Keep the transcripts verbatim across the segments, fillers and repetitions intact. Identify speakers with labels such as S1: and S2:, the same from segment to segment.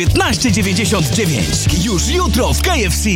S1: piętnaście dziewięćdziesiąt dziewięć. Już jutro w K F C.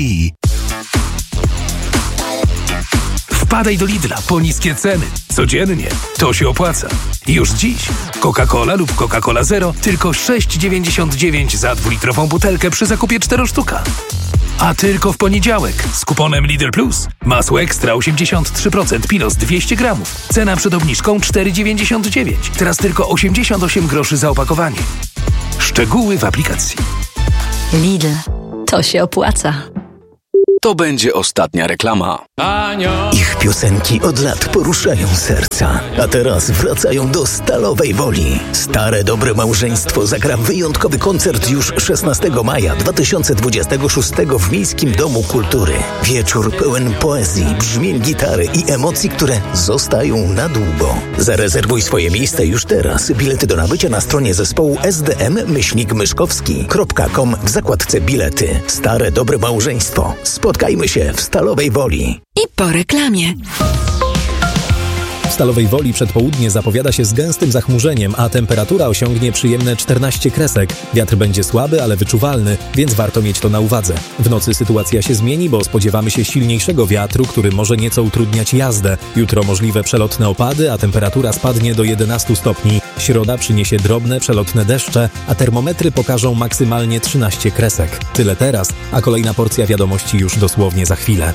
S2: Wpadaj do Lidla po niskie ceny. Codziennie. To się opłaca. Już dziś. Coca-Cola lub Coca-Cola Zero tylko sześć dziewięćdziesiąt dziewięć za dwulitrową butelkę przy zakupie cztery sztuka. A tylko w poniedziałek z kuponem Lidl Plus. Masło ekstra osiemdziesiąt trzy procent Pilos dwieście gramów. Cena przed obniżką cztery dziewięćdziesiąt dziewięć. Teraz tylko osiemdziesiąt osiem groszy za opakowanie. Szczegóły w aplikacji.
S3: Lidl. To się opłaca.
S4: To będzie ostatnia reklama.
S5: Ich piosenki od lat poruszają serca, a teraz wracają do Stalowej Woli. Stare Dobre Małżeństwo zagra wyjątkowy koncert już szesnastego maja dwa tysiące dwudziestego szóstego w Miejskim Domu Kultury. Wieczór pełen poezji, brzmień gitary i emocji, które zostają na długo. Zarezerwuj swoje miejsce już teraz. Bilety do nabycia na stronie zespołu s d m myślnik myszkowski kropka com w zakładce bilety. Stare Dobre Małżeństwo. Spotkajmy się w Stalowej Woli.
S3: I po reklamie.
S6: W Stalowej Woli przedpołudnie zapowiada się z gęstym zachmurzeniem, a temperatura osiągnie przyjemne czternaście kresek. Wiatr będzie słaby, ale wyczuwalny, więc warto mieć to na uwadze. W nocy sytuacja się zmieni, bo spodziewamy się silniejszego wiatru, który może nieco utrudniać jazdę. Jutro możliwe przelotne opady, a temperatura spadnie do jedenastu stopni. Środa przyniesie drobne, przelotne deszcze, a termometry pokażą maksymalnie trzynaście kresek. Tyle teraz, a kolejna porcja wiadomości już dosłownie za chwilę.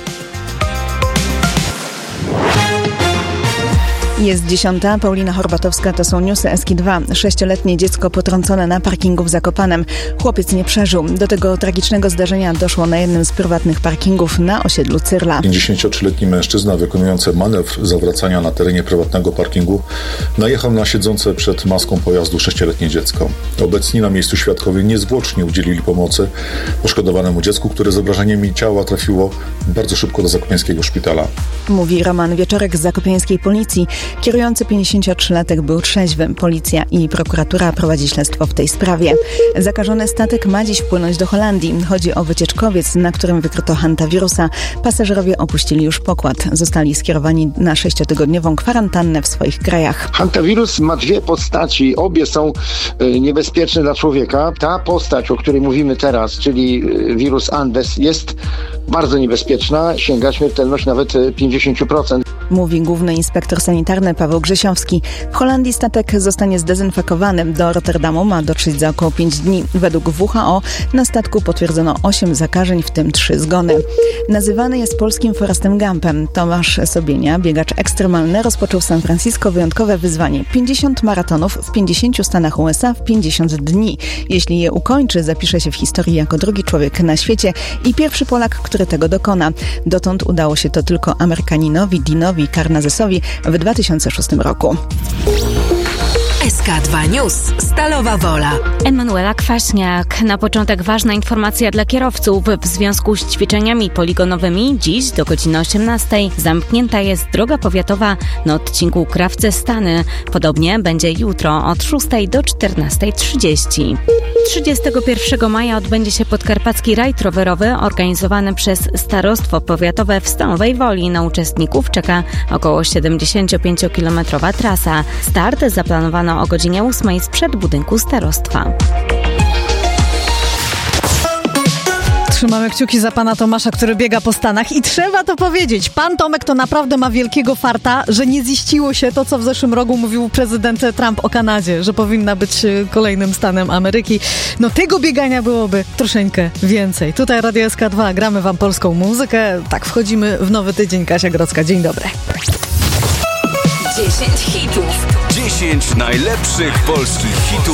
S7: Jest dziesiąta, Paulina Horbatowska, to są newsy S K dwa. Sześcioletnie dziecko potrącone na parkingu w Zakopanem. Chłopiec nie przeżył. Do tego tragicznego zdarzenia doszło na jednym z prywatnych parkingów na osiedlu Cyrla.
S8: pięćdziesięciotrzyletni mężczyzna wykonujący manewr zawracania na terenie prywatnego parkingu najechał na siedzące przed maską pojazdu sześcioletnie dziecko. Obecni na miejscu świadkowie niezwłocznie udzielili pomocy poszkodowanemu dziecku, które z obrażeniami ciała trafiło bardzo szybko do zakopiańskiego szpitala.
S7: Mówi Roman Wieczorek z zakopiańskiej policji. Kierujący pięćdziesięciotrzylatek był trzeźwy. Policja i prokuratura prowadzi śledztwo w tej sprawie. Zakażony statek ma dziś wpłynąć do Holandii. Chodzi o wycieczkowiec, na którym wykryto hantawirusa. Pasażerowie opuścili już pokład. Zostali skierowani na sześciotygodniową kwarantannę w swoich krajach.
S9: Hantawirus ma dwie postaci. Obie są niebezpieczne dla człowieka. Ta postać, o której mówimy teraz, czyli wirus Andes, jest bardzo niebezpieczna. Sięga śmiertelność nawet pięćdziesiąt procent.
S7: Mówi główny inspektor sanitarny Paweł Grzesiowski. W Holandii statek zostanie zdezynfekowany. Do Rotterdamu ma dotrzeć za około pięć dni. Według W H O na statku potwierdzono osiem zakażeń, w tym trzy zgony. Nazywany jest polskim Forrestem Gumpem. Tomasz Sobienia, biegacz ekstremalny, rozpoczął w San Francisco wyjątkowe wyzwanie. pięćdziesiąt maratonów w pięćdziesięciu stanach U S A w pięćdziesiąt dni. Jeśli je ukończy, zapisze się w historii jako drugi człowiek na świecie i pierwszy Polak, który tego dokona. Dotąd udało się to tylko Amerykaninowi Dinowi Karnazesowi w dwa tysiące szóstym roku.
S3: S K dwa News. Stalowa Wola.
S10: Emanuela Kwaśniak. Na początek ważna informacja dla kierowców. W związku z ćwiczeniami poligonowymi dziś do godziny osiemnastej zamknięta jest droga powiatowa na odcinku Krawce-Stany. Podobnie będzie jutro od szóstej do czternastej trzydzieści. trzydziestego pierwszego maja odbędzie się podkarpacki rajd rowerowy organizowany przez Starostwo Powiatowe w Stalowej Woli. Na uczestników czeka około siedemdziesięciopięciokilometrowa trasa. Start zaplanowano o godzinie ósmej sprzed budynku starostwa.
S11: Trzymamy kciuki za pana Tomasza, który biega po Stanach i trzeba to powiedzieć. Pan Tomek to naprawdę ma wielkiego farta, że nie ziściło się to, co w zeszłym roku mówił prezydent Trump o Kanadzie, że powinna być kolejnym stanem Ameryki. No tego biegania byłoby troszeczkę więcej. Tutaj Radio S K dwa, gramy wam polską muzykę. Tak, wchodzimy w nowy tydzień. Kasia Grodzka, dzień dobry.
S3: dziesięć hitów.
S4: dziesięć najlepszych polskich hitów.